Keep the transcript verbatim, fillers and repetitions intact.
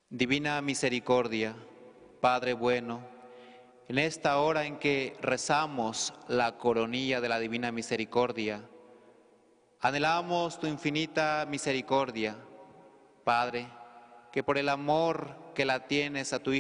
Divina misericordia, Padre bueno, en esta hora en que rezamos la coronilla de la Divina Misericordia, anhelamos tu infinita misericordia, Padre, que por el amor que la tienes a tu Hijo